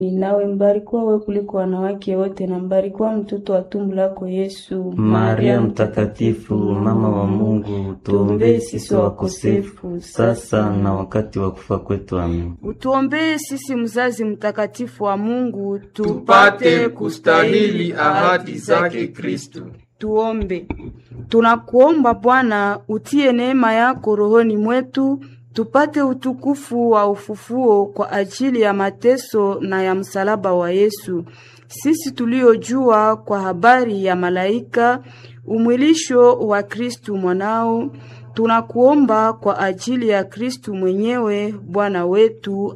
Nawe mbarikiwa wewe kuliko wanawake wote, na mbarikiwa mtoto wa tumbo lako Yesu. Maria Mtakatifu, mama wa Mungu, tuombee sisi wakosefu, sasa na wakati wa kufa kwetu. Amen. Utuombee sisi mzazi mtakatifu wa Mungu, tupate kustahili ahadi zake Kristo. Tuombe. Tunakuomba Bwana, utie neema yako rohoni mwetu, tupate utukufu wa ufufuo kwa ajili ya mateso na ya msalaba wa Yesu. Sisi tuliojua kwa habari ya malaika umwilisho wa Kristu mwanao, tunakuomba kwa ajili ya Kristu mwenyewe Bwana wetu.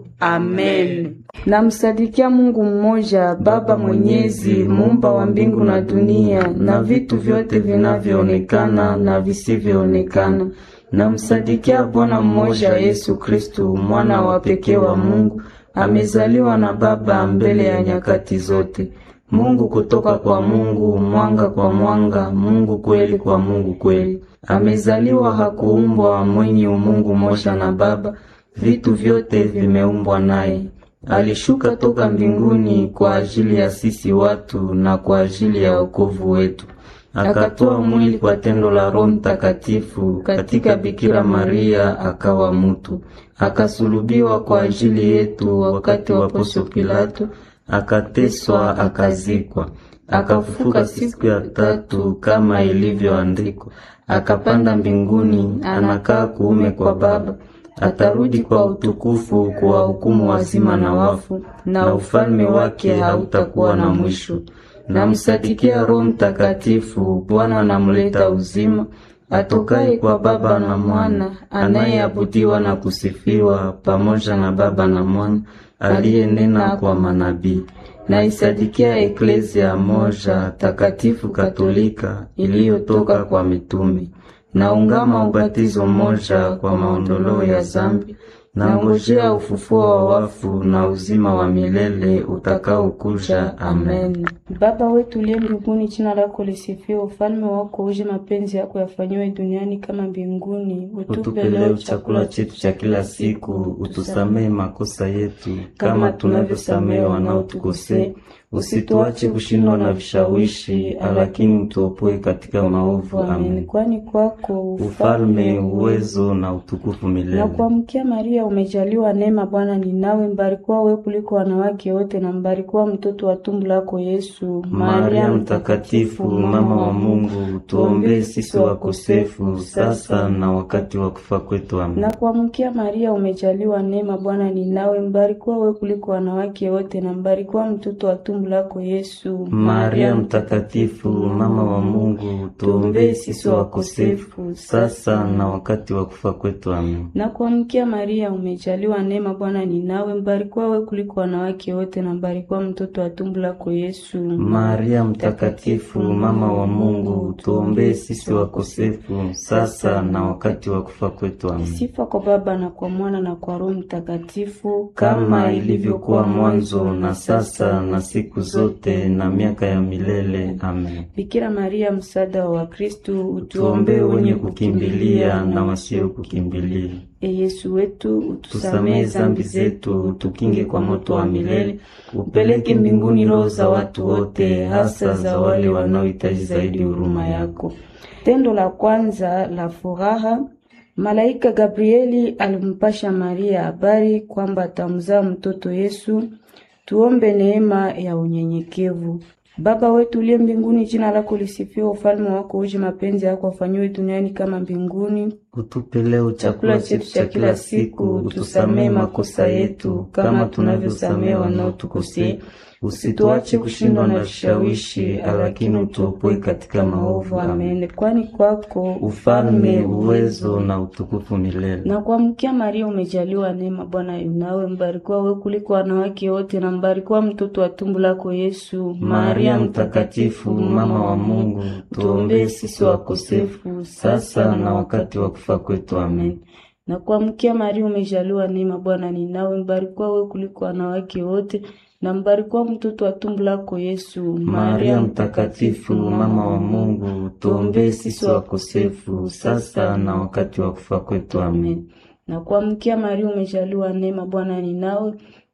Amen. Namsadikia Mungu mmoja, Baba Mwenyezi, muumba wa mbingu na dunia na vitu vyote vinavyoonekana na visivyoonekana. Namsadikia Bwana mmoja, Yesu Kristu, mwana wa pekee wa Mungu, amezaliwa na Baba mbele ya nyakati zote. Mungu kutoka kwa Mungu, mwanga kwa mwanga, Mungu kweli kwa Mungu kweli. Amezaliwa, hakuumbwa, mwenye umungu moja na Baba, vitu vyote vimeumbwa naye. Alishuka toka mbinguni kwa ajili ya sisi watu na kwa ajili ya wokovu wetu. Akatoa mwili kwa tendo la Roho Mtakatifu katika Bikira Maria, akawa mtu. Akasulubiwa kwa ajili yetu wakati wa Poncio Pilato, akateswa, akazikwa. Akafufuka siku ya tatu kama ilivyoandikwa. Akapanda mbinguni, anakaa kuume kwa Baba. Atarudi kwa utukufu kwa hukumu wazima na wafu, na ufalme wake hautakuwa na mwisho. Namsadikia Roho Mtakatifu, Bwana anamleta uzima, atokaye kwa Baba na Mwana, anayeabudiwa na kusifiwa pamoja na Baba na Mwana, aliyenena kwa manabii. Naisadikia Eklezia moja takatifu Katolika iliyotoka kwa mitume. Naungama ubatizo moja kwa maondoleo ya zambi. Nangojea ufufuo wa wafu na uzima wa milele utakaokuja. Amen. Baba wetu uliye mbinguni, jina lako lisifiwe, ufalme wako uje, mapenzi yako yafanywe duniani kama mbinguni. Utupe leo chakula chetu cha kila siku, utusamehe makosa yetu kama tunavyosamehe wanaotukosea. Usituache kushindwa na vishawishi, lakini utuopoe katika maovu. Amen. Kwani kwako ufalme, uwezo na utukufu milele. Na kuamkia Maria, umejaliwa neema, Bwana ni nawe, mbarikiwa wewe kuliko wanawake wote, na mbarikiwa mtoto wa tumbo lako Yesu. Maria Mtakatifu, mama wa Mungu, tuombee sisi wakosefu, sasa na wakati wa kufa kwetu. Amen. Na kuamkia Maria, umejaliwa neema, Bwana ni nawe, mbarikiwa wewe kuliko wanawake wote, na mbarikiwa mtoto wa tumbo lako Yesu. Maria Mtakatifu, mama wa Mungu, tuombee sisi wakosefu, sasa na wakati wa kufa kwetu. Amen. Na kuamkia Maria, umejaliwa neema, Bwana ni nawe, mbarikiwa wewe kuliko wanawake wote, na mbarikiwa mtoto wa tumbo lako Yesu. Maria Mtakatifu, mama wa Mungu, tuombee sisi wakosefu, sasa na wakati wa kufa kwetu. Amen. Sifa kwa Baba na kwa Mwana na kwa Roho Mtakatifu, kama ilivyokuwa mwanzo na sasa na siku zote na miaka ya milele. Amen. Bikira Maria, msaada wa Wakristo, utuombee wenye kukimbilia na wasio kukimbilia. E Yesu wetu, utusamehe zambi zetu, utukinge kwa moto wa milele, upeleke mbinguni roho za watu wote, hasa za wale wanaohitaji zaidi huruma yako. Tendo la kwanza la furaha. Malaika Gabrieli alimpasha Maria habari kwamba atamzaa mtoto Yesu. Tuombe neema ya unyenyekevu. Baba wetu uliye mbinguni, jina lako lisifiwe, ufalme wako uje, mapenzi yako yafanywe duniani kama mbinguni. Utupe leo chakula chetu cha kila siku, utusamehe makosa yetu kama tunavyosamehe wanaotukosea. Usituache kushindwa na vishawishi, lakini utuopoe katika maovu. Amen. Kwani kwako ufalme, uwezo na utukufu milele. Na kuamkia Maria, umejaliwa neema, Bwana yu nawe, mbarikiwa wewe kuliko wanawake wote, na mbarikiwa mtoto wa tumbo lako Yesu. Maria Mtakatifu, mama wa Mungu, tuombee sisi wakosefu, sasa na wakati wa kufa kwetu. Amen. Na kuamkia Maria, umejaliwa neema, Bwana ni nawe, mbarikiwa wewe kuliko wanawake wote, na mbarikiwa mtoto wa tumbo lako Yesu. Maria Mtakatifu, mama wa Mungu, tuombee sisi wakosefu, sasa na wakati wa kufa kwetu. Amen. Na kuamkia Maria, umejaliwa neema, Bwana ni nawe,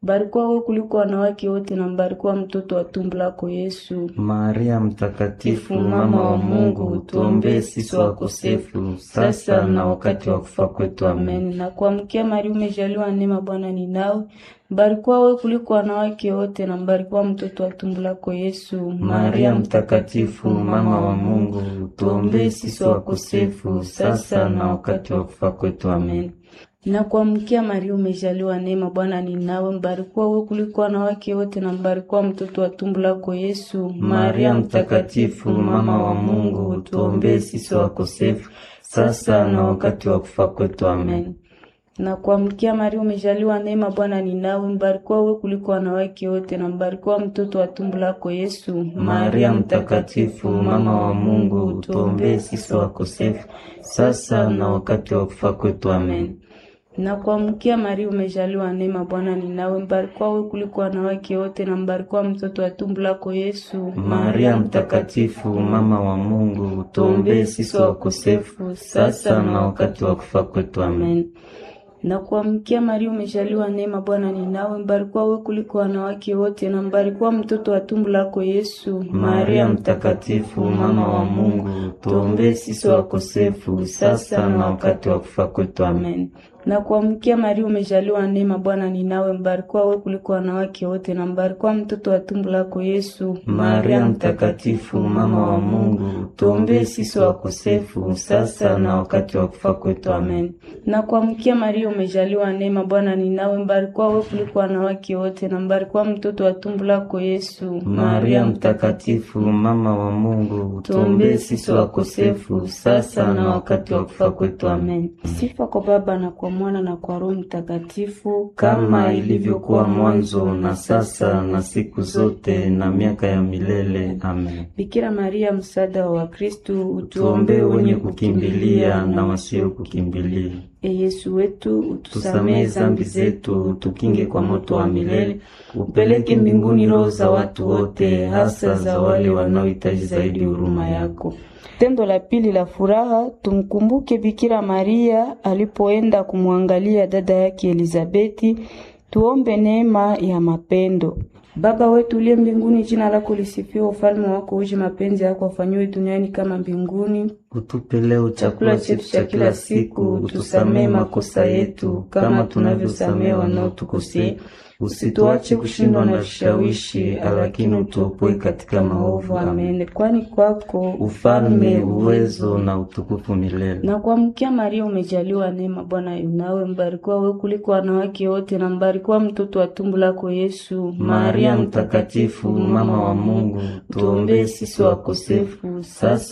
Mbarikiwa wewe kuliko wanawake wote na mbarikiwa mtoto wa tumbo lako Yesu. Maria Mtakatifu, mama wa Mungu, tuombee sisi wakosefu, sasa na wakati wa kufa kwetu. Amen. Na kuamkia Maria, umejaliwa neema, Bwana ni nawe. Mbarikiwa wewe kuliko wanawake wote na mbarikiwa mtoto wa tumbo lako Yesu. Maria Mtakatifu, mama wa Mungu, tuombee sisi wakosefu, sasa na wakati wa kufa kwetu. Amen. Na kuamkia Maria, umejaliwa neema, Bwana ni nawe. Mbarikiwa wewe kuliko wanawake wote na mbarikiwa mtoto wa tumbo lako Yesu. Maria Mtakatifu, mama wa Mungu, tuombee sisi wakosefu, sasa na wakati wa kufa kwetu. Amen. Na kuamkia Maria, umejaliwa neema, Bwana ni nawe. Mbarikiwa wewe kuliko wanawake wote na mbarikiwa mtoto wa tumbo lako Yesu. Maria Mtakatifu, mama wa Mungu, tuombee sisi wakosefu, sasa na wakati wa kufa kwetu. Amen. Na kuamkia Maria, umejaliwa neema, Bwana ni nawe. Mbarikiwa wewe kuliko wanawake wote na mbarikiwa mtoto wa tumbo lako Yesu. Maria Mtakatifu, mama wa Mungu, tuombee sisi wakosefu, sasa na wakati wa kufa kwetu. Amen. Na kuamkia Maria, umejaliwa neema, Bwana ni nawe. Mbarikiwa wewe kuliko wanawake wote na mbarikiwa mtoto wa tumbo lako Yesu. Maria Mtakatifu, mama wa Mungu, tuombee sisi wakosefu, sasa na wakati wa kufa kwetu. Amen. Na kuamkia Maria, umejaliwa neema, Bwana ni nawe. Mbarikiwa wewe kuliko wanawake wote na mbarikiwa mtoto wa tumbo lako Yesu. Maria Mtakatifu, mama wa Mungu, tuombee sisi wakosefu, sasa na wakati wa kufa kwetu. Amen. Na kuamkia Maria, umejaliwa neema, Bwana ni nawe. Mbarikiwa wewe kuliko wanawake wote na mbarikiwa mtoto wa tumbo lako Yesu. Maria Mtakatifu, mama wa Mungu, tuombee sisi wakosefu, sasa na wakati wa kufa kwetu. Amen. Sifa kwa Baba na kwa Mwana na kwa Roho Mtakatifu, kama ilivyokuwa mwanzo na sasa na siku zote na miaka ya milele. Amen. Bikira Maria, msaada wa Wakristo, utuombee wenye kukimbilia na wasio kukimbilia. E Yesu wetu, utusamehe zambi zetu, tukinge kwa moto wa milele, upeleke mbinguni roho za watu wote, hasa za wale wanaohitaji zaidi huruma yako. Tendo la pili la furaha, tumkumbuke Bikira Maria alipoenda kumwangalia dada yake Elizabeti. Tuombe neema ya mapendo. Baba wetu uliye mbinguni, jina lako lisifiwe, ufalme wako uje, mapenzi yako afanywe duniani kama mbinguni. Utupe leo chakula chetu cha kila siku, utusamehe makosa yetu kama tunavyosamehe wanaotukosea. Usituache kushindwa na vishawishi, lakini utuopoe katika maovu. Amen. Kwani kwako ufalme, uwezo na utukufu milele. Na kuamkia Maria, umejaliwa neema, Bwana yu nawe. Mbarikiwa wewe kuliko wanawake wote na mbarikiwa mtoto wa tumbo lako Yesu. Maria Mtakatifu, mama wa Mungu, tuombee sisi wakosefu, sasa